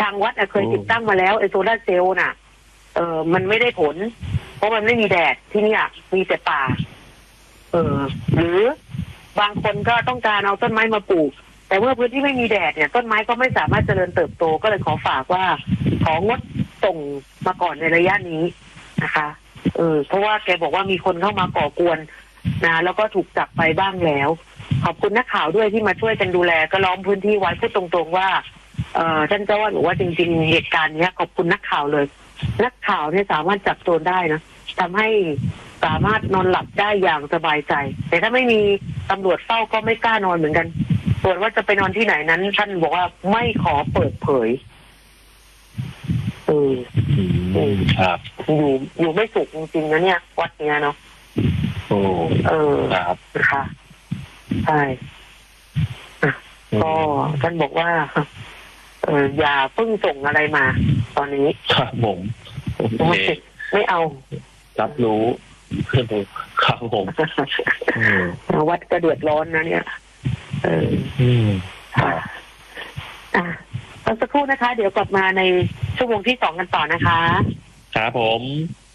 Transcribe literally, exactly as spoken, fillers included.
างวัดเคยติดตั้งมาแล้วไอโซลาร์เซลล์น่ะเออมันไม่ได้ผลเพราะมันไม่มีแดดที่นี่มีแต่ป่าเออหรือบางคนก็ต้องการเอาต้นไม้มาปลูกแต่เมื่อพื้นที่ไม่มีแดดเนี่ยต้นไม้ก็ไม่สามารถเจริญเติบโตก็เลยขอฝากว่าของดส่งมาก่อนในระยะนี้นะคะเออเพราะว่าแกบอกว่ามีคนเข้ามาก่อกวนนะแล้วก็ถูกจับไปบ้างแล้วขอบคุณนักข่าวด้วยที่มาช่วยกันดูแลก็ล้อมพื้นที่ไว้พูดตรงๆว่าเอ่อท่านเจ้าว่าหนูว่าจริงๆเหตุการณ์นี้ขอบคุณนักข่าวเลยนักข่าวเนี่ยสามารถจับโจรได้นะทำให้สามารถนอนหลับได้อย่างสบายใจแต่ถ้าไม่มีตำรวจเฝ้าก็ไม่กล้านอนเหมือนกันส่วนว่าจะไปนอนที่ไหนนั้นท่านบอกว่าไม่ขอเปิดเผยเออครับอยู่อยู่ไม่สุขจริงๆนะเนี่ยวัดเนี้ยเนาะโอ้เออครับค่ะใช่ก็ท่านบอกว่าเอออย่าเพิ่งส่งอะไรมาตอนนี้ครับผมไม่ไม่เอารับรู้ครับผมวัดกระเดือดร้อนนะเนี่ยเออค่ะอ่ะสักครู่นะคะเดี๋ยวกลับมาในชั่วโมงที่สองกันต่อนะคะครับผม